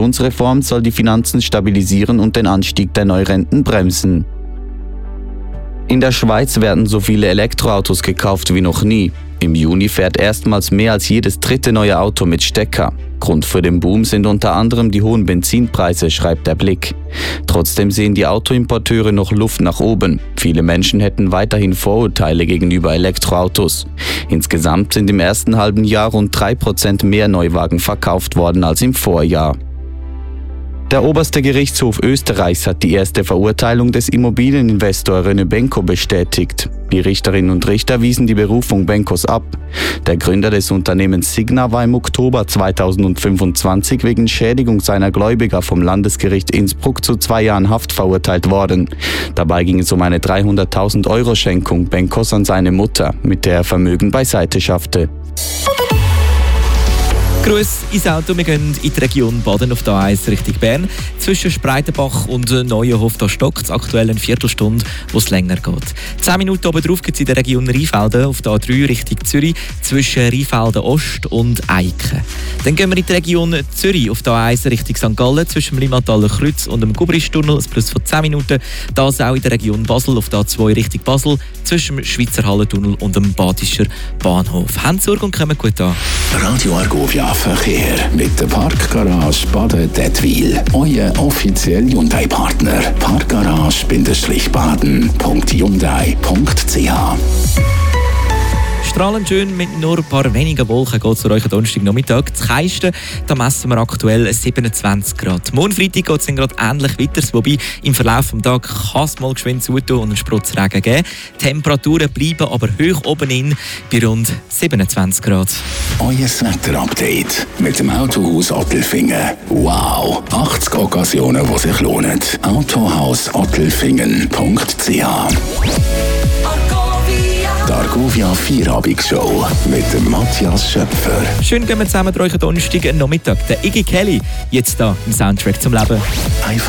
Pensionsreform soll die Finanzen stabilisieren und den Anstieg der Neurenten bremsen. In der Schweiz werden so viele Elektroautos gekauft wie noch nie. Im Juni fährt erstmals mehr als jedes dritte neue Auto mit Stecker. Grund für den Boom sind unter anderem die hohen Benzinpreise, schreibt der Blick. Trotzdem sehen die Autoimporteure noch Luft nach oben. Viele Menschen hätten weiterhin Vorurteile gegenüber Elektroautos. Insgesamt sind im ersten halben Jahr rund 3% mehr Neuwagen verkauft worden als im Vorjahr. Der oberste Gerichtshof Österreichs hat die erste Verurteilung des Immobilieninvestors René Benko bestätigt. Die Richterinnen und Richter wiesen die Berufung Benkos ab. Der Gründer des Unternehmens Signa war im Oktober 2025 wegen Schädigung seiner Gläubiger vom Landesgericht Innsbruck zu 2 Jahren Haft verurteilt worden. Dabei ging es um eine 300.000 Euro Schenkung Benkos an seine Mutter, mit der er Vermögen beiseite schaffte. Gruß ins Auto, wir gehen in die Region Baden auf der A1 Richtung Bern. Zwischen Spreitenbach und Neuenhof da stockt es aktuell eine Viertelstunde, wo es länger geht. 10 Minuten oben drauf gibt es in der Region Rheinfelden auf der A3 Richtung Zürich zwischen Rheinfelden Ost und Eiken. Dann gehen wir in die Region Zürich auf der A1 Richtung St. Gallen zwischen dem Limmathaler Kreuz und dem Gubristunnel, ein Plus von 10 Minuten. Das auch in der Region Basel auf der A2 Richtung Basel zwischen dem Schweizer Hallentunnel und dem Badischer Bahnhof. Haben Sorge und kommen gut an. Radio Argovia Verkehr mit der Parkgarage Baden-Dettwil. Euer offizieller Hyundai-Partner. Parkgarage-baden.hyundai.ch. Strahlend schön, mit nur ein paar wenigen Wolken geht es für euch am Donnerstagnachmittag. Das Kälteste, da messen wir aktuell 27 Grad. Morgen Freitag geht es dann gerade ähnlich weiter, wobei im Verlauf des Tages kann es mal geschwind zutun und einen Sprotzregen geben. Die Temperaturen bleiben aber hoch oben in bei rund 27 Grad. Euer Wetter-Update mit dem Autohaus Ottelfingen. Wow, 80 Occasionen, die sich lohnen. Autohaus-Ottelfingen.ch. Die Argovia Vierabendsshow mit dem Matthias Schöpfer. Schön gehen wir zusammen durch den Donnerstag Nachmittag. Der Iggy Kelly, jetzt da im Soundtrack zum Leben.